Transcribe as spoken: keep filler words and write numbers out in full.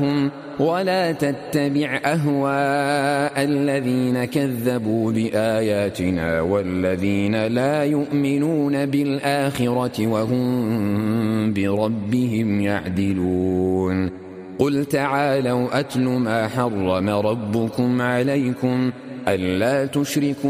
ولا تتبع أهواء الذين كذبوا بآياتنا والذين لا يؤمنون بالآخرة وهم بربهم يعدلون. قل تعالوا أتل ما حرم ربكم عليكم ألا تشركوا